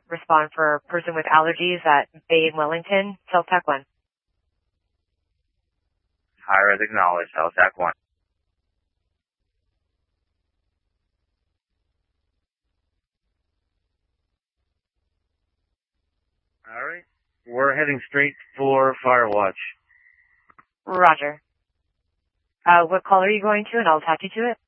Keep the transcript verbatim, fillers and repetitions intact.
respond for person with allergies at Bay and Wellington, CellTech one. High-res acknowledged, CellTech one. All right. We're heading straight for Firewatch. Roger. Uh, what call are you going to, and I'll attach you to it?